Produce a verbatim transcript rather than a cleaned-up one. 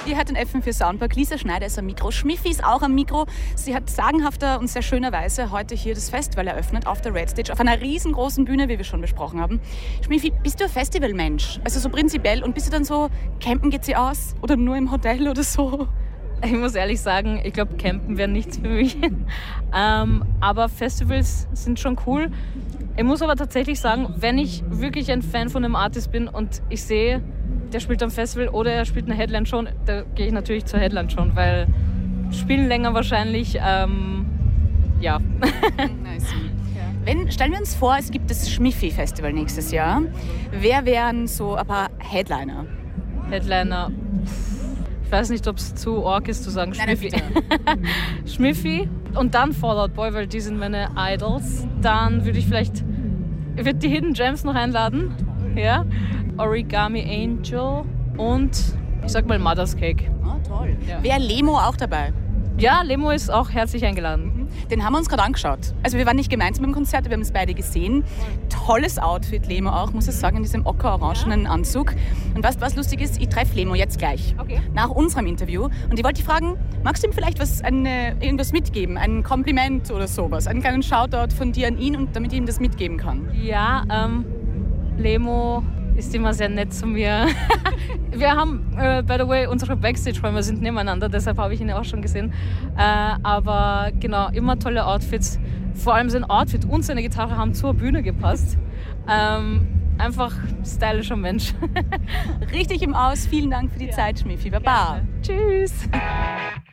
Ihr hört den F M vier Soundpark. Lisa Schneider ist am Mikro. Schmiffi ist auch am Mikro. Sie hat sagenhafter und sehr schönerweise heute hier das Festival eröffnet auf der Red Stage, auf einer riesengroßen Bühne, wie wir schon besprochen haben. Schmiffi, bist du ein Festivalmensch? Also so prinzipiell. Und bist du dann so, campen geht sie aus? Oder nur im Hotel oder so? Ich muss ehrlich sagen, ich glaube, campen wäre nichts für mich. ähm, aber Festivals sind schon cool. Ich muss aber tatsächlich sagen, wenn ich wirklich ein Fan von einem Artist bin und ich sehe, der spielt am Festival oder er spielt eine Headline schon, da gehe ich natürlich zur Headline schon, weil spielen länger wahrscheinlich, ähm, ja. Nice. Wenn, stellen wir uns vor, es gibt das Schmiffi-Festival nächstes Jahr. Wer wären so ein paar Headliner? Headliner, ich weiß nicht, ob es zu arg ist zu sagen Schmiffi. Nein, Schmiffi und dann Fall Out Boy, weil die sind meine Idols. Dann würde ich vielleicht, ich würde die Hidden Gems noch einladen. Ja. Origami Angel und ich sag mal Mother's Cake. Oh, toll. Ja. Wäre Lemo auch dabei? Ja, Lemo ist auch herzlich eingeladen. Den haben wir uns gerade angeschaut. Also wir waren nicht gemeinsam im Konzert, wir haben es beide gesehen. Tolles Outfit, Lemo auch, muss ich sagen, in diesem ockerorangenen Anzug. Und weißt du, was lustig ist? Ich treffe Lemo jetzt gleich, Okay. nach unserem Interview. Und ich wollte dich fragen, magst du ihm vielleicht was, eine, irgendwas mitgeben? Ein Kompliment oder sowas? Einen kleinen Shoutout von dir an ihn, und damit ich ihm das mitgeben kann? Ja, ähm, Lemo ist immer sehr nett zu mir. Wir haben, äh, by the way, unsere Backstage-Räume sind nebeneinander, deshalb habe ich ihn auch schon gesehen. Äh, aber genau, immer tolle Outfits. Vor allem sein Outfit und seine Gitarre haben zur Bühne gepasst. Ähm, einfach stylischer Mensch. Richtig im Aus. Vielen Dank für die Ja. Zeit, Schmiffi. Baba. Gerne. Tschüss.